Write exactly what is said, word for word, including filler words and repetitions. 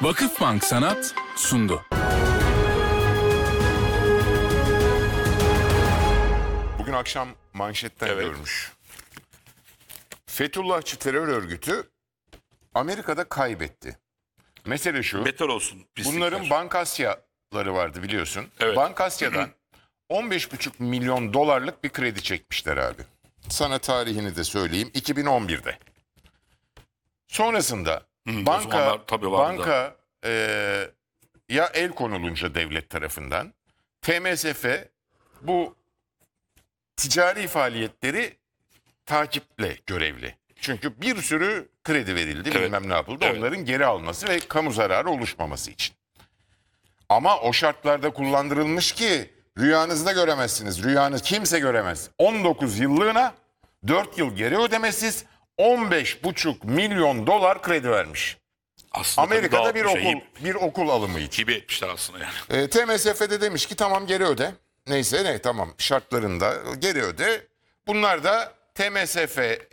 Vakıfbank Sanat sundu. Bugün akşam manşetten Evet. görmüş. Fethullahçı terör örgütü Amerika'da kaybetti. Mesele şu. Beter olsun. pislikler. Bunların Bankasyaları vardı biliyorsun. Evet. Bankasya'dan on beş buçuk milyon dolarlık bir kredi çekmişler abi. Sana tarihini de söyleyeyim. iki bin on birde. Sonrasında o banka zamanlar tabii vardı banka e, ya el konulunca devlet tarafından T M S F bu ticari faaliyetleri takiple görevli. Çünkü bir sürü kredi verildi, Evet. bilmem ne yapıldı. Evet. Onların geri alması ve kamu zararı oluşmaması için. Ama o şartlarda kullandırılmış ki rüyanızda göremezsiniz. Rüyanız kimse göremez. on dokuz yıllığına dört yıl geri ödemesiz on beş buçuk milyon dolar kredi vermiş. Aslında tabii Amerika'da bir dağıtmış, okul hip- bir okul alımı için. hibe etmişler aslında yani. E, T M S F de demiş ki tamam geri öde. Neyse ne tamam şartlarında geri öde. Bunlar da T M S F